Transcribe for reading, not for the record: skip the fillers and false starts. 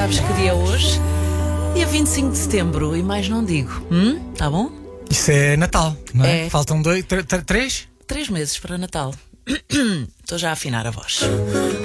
sabes que dia é hoje? Dia 25 de setembro, e mais não digo. Tá bom? Isso é Natal, não é? É. Faltam 3? 3 meses para Natal. Estou já a afinar a voz.